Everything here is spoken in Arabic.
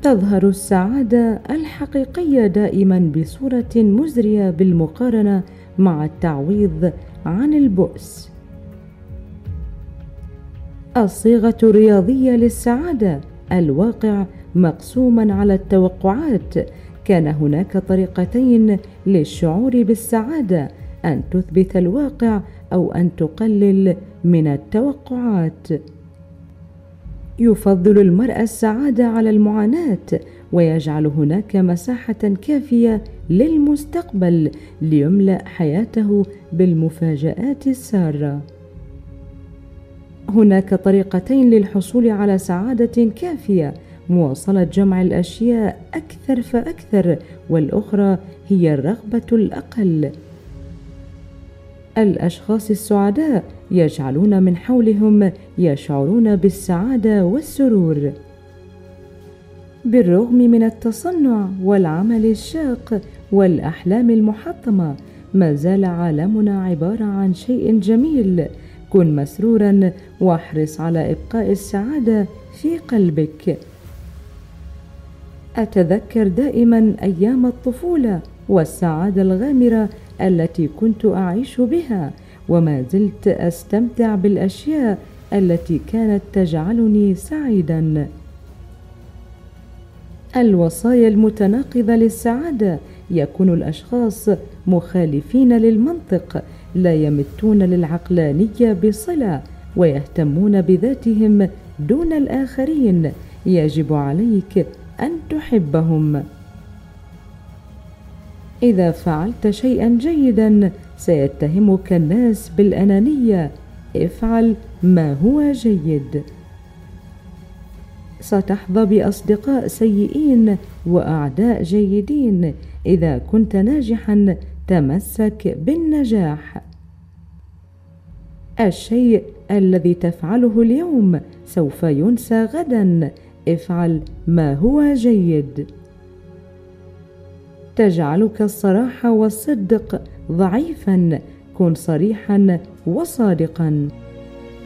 تظهر السعادة الحقيقية دائما بصورة مزرية بالمقارنة مع التعويض عن البؤس. الصيغة الرياضية للسعادة: الواقع مقسوما على التوقعات. كان هناك طريقتين للشعور بالسعادة: أن تثبت الواقع أو أن تقلل من التوقعات. يفضل المرء السعادة على المعاناة، ويجعل هناك مساحة كافية للمستقبل ليملأ حياته بالمفاجآت السارة. هناك طريقتين للحصول على سعادة كافية: مواصلة جمع الأشياء أكثر فأكثر، والأخرى هي الرغبة الأقل. الأشخاص السعداء يجعلون من حولهم يشعرون بالسعادة والسرور. بالرغم من التصنع والعمل الشاق والأحلام المحطمة، ما زال عالمنا عبارة عن شيء جميل. كن مسرورا واحرص على إبقاء السعادة في قلبك. أتذكر دائما أيام الطفولة والسعادة الغامرة التي كنت أعيش بها، وما زلت أستمتع بالأشياء التي كانت تجعلني سعيدا. الوصايا المتناقضة للسعادة: يكون الأشخاص مخالفين للمنطق، لا يمتون للعقلانية بصلة، ويهتمون بذاتهم دون الآخرين. يجب عليك أن تحبهم. إذا فعلت شيئا جيدا سيتهمك الناس بالأنانية. افعل ما هو جيد. ستحظى بأصدقاء سيئين وأعداء جيدين. إذا كنت ناجحا تمسك بالنجاح. الشيء الذي تفعله اليوم سوف ينسى غدا. افعل ما هو جيد. تجعلك الصراحة والصدق ضعيفا. كن صريحا وصادقا.